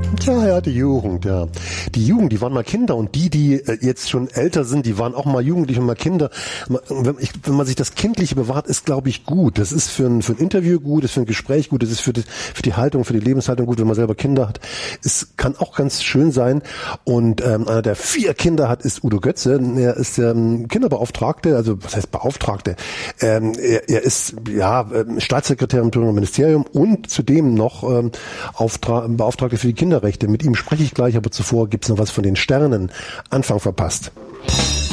Ja, die Jugend, ja. Die Jugend, die waren mal Kinder und die jetzt schon älter sind, die waren auch mal Jugendliche und mal Kinder. Wenn man sich das Kindliche bewahrt, ist, glaube ich, gut. Das ist für ein Interview gut, das ist für ein Gespräch gut, das ist für die Haltung, für die Lebenshaltung gut, wenn man selber Kinder hat. Es kann auch ganz schön sein. Und einer, der 4 Kinder hat, ist Udo Götze. Er ist der Kinderbeauftragte, also was heißt Beauftragte? Er ist Staatssekretär im Thüringer Ministerium und zudem noch Beauftragte für die Kinderrechte. Mit ihm spreche ich gleich, aber zuvor gibt's noch was von den Sternen. Anfang verpasst.